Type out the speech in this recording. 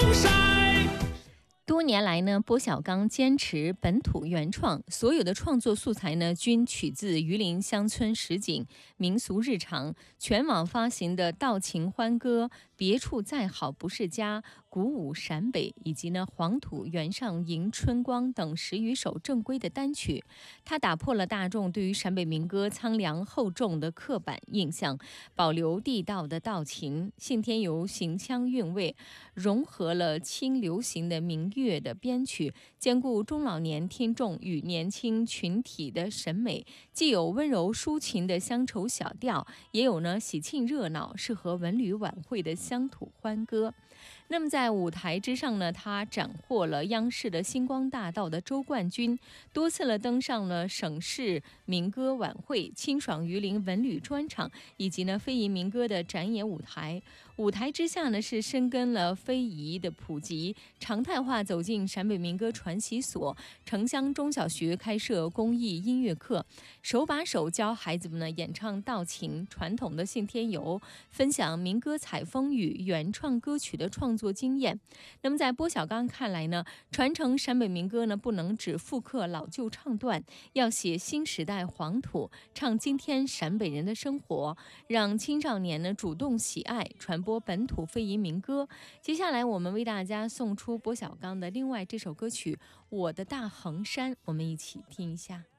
晒。 多年来呢，波小刚坚持本土原创，所有的创作素材呢均取自榆林乡村实景、民俗日常。全网发行的《道情欢歌》《别处再好不是家》《鼓舞陕北》以及呢《黄土原上迎春光》等10余首正规的单曲，他打破了大众对于陕北民歌苍凉厚重的刻板印象，保留地道的道情，信天游行腔韵味，融合了轻流行的民乐的编曲，兼顾中老年听众与年轻群体的审美，既有温柔抒情的乡愁小调，也有呢喜庆热闹、适合文旅晚会的乡土欢歌。那么在舞台之上呢，他斩获了央视的星光大道的周冠军，多次了登上了省市民歌晚会、清爽榆林文旅专场，以及呢非遗民歌的展演舞台。舞台之下呢，是深耕了非遗的普及，常态化走进陕北民歌传习所，城乡中小学开设公益音乐课，手把手教孩子们呢演唱道情、传统的信天游，分享民歌采风与原创歌曲的创作经验。那么在波小刚看来呢，传承陕北民歌呢，不能只复刻老旧唱段，要写新时代黄土，唱今天陕北人的生活，让青少年呢主动喜爱，传播本土非遗民歌。接下来我们为大家送出波小刚的另外这首歌曲《我的大衡山》，我们一起听一下。